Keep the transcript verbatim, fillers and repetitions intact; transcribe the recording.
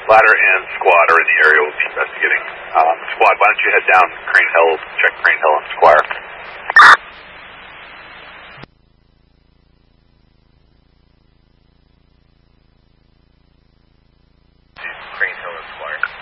Ladder and Squad are in the area. We'll be investigating. Um, Squad, why don't you head down Crane Hill, check Crane Hill and Squire. Crane Hill and Squire.